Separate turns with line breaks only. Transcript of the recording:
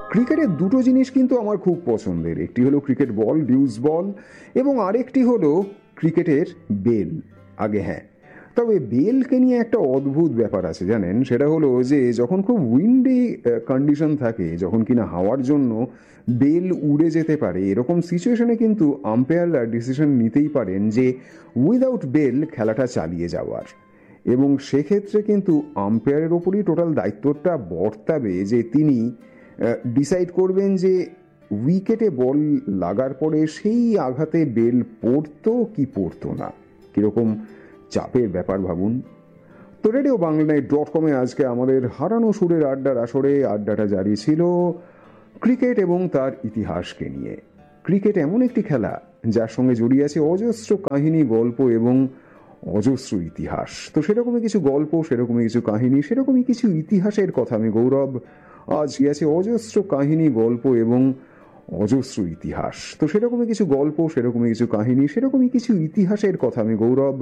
ক্রিকেটের দুটো জিনিস কিন্তু আমার খুব পছন্দের, একটি হলো ক্রিকেট বল, ডিউস বল, এবং আরেকটি হলো ক্রিকেটের বেল। আগে হ্যাঁ, তবে বেলকে নিয়ে একটা অদ্ভুত ব্যাপার আছে জানেন, সেটা হলো যে যখন খুব উইন্ডি কন্ডিশন থাকে, যখন কিনা হাওয়ার জন্য বেল উড়ে যেতে পারে, এরকম সিচুয়েশনে কিন্তু আম্পায়াররা ডিসিশন নিতেই পারেন যে উইদাউট বেল খেলাটা চালিয়ে যাওয়ার। এবং সেক্ষেত্রে কিন্তু আম্পায়ারের ওপরই টোটাল দায়িত্বটা বর্তাবে যে তিনি ডিসাইড করবেন যে উইকেটে বল লাগার পরে সেই আঘাতে বেল পড়তো কি পড়তো না। কীরকম চাপের ব্যাপার ভাবুন। তো রেডিও বাংলা.com-এ আজকে আমাদের হারানো সুরের আড্ডার আসরে আড্ডাটা জারি ছিল ক্রিকেট এবং তার ইতিহাসকে নিয়ে। ক্রিকেট এমন একটি খেলা যার সঙ্গে জড়িয়ে আছে অজস্র কাহিনী, গল্প এবং অজস্র ইতিহাস। তো সেরকমই কিছু গল্প, সেরকমই কিছু কাহিনী, সেরকমই কিছু ইতিহাসের কথা আমি গৌরব আজ আছে অজস্র কাহিনী, গল্প এবং অজস্র ইতিহাস। তো সেরকমই কিছু গল্প, সেরকমই কিছু কাহিনী, সেরকমই কিছু ইতিহাসের কথা আমি গৌরব